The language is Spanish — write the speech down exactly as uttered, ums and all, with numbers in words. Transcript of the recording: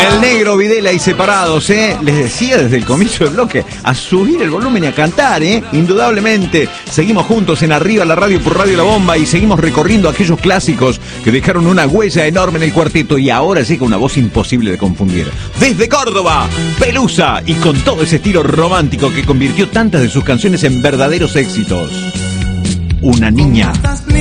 El Negro, Videla y Separados, ¿eh? Les decía desde el comienzo del bloque, a subir el volumen y a cantar, ¿eh? Indudablemente. Seguimos juntos en Arriba la Radio por Radio La Bomba y seguimos recorriendo aquellos clásicos que dejaron una huella enorme en el cuarteto y ahora llega una voz imposible de confundir. Desde Córdoba, Pelusa, y con todo ese estilo romántico que convirtió tantas de sus canciones en verdaderos éxitos. Una niña.